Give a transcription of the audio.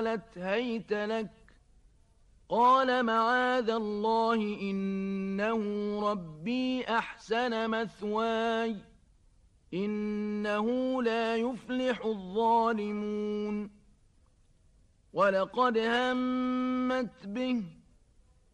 قالت هيت لك قال معاذ الله إنه ربي أحسن مثواي إنه لا يفلح الظالمون ولقد همت به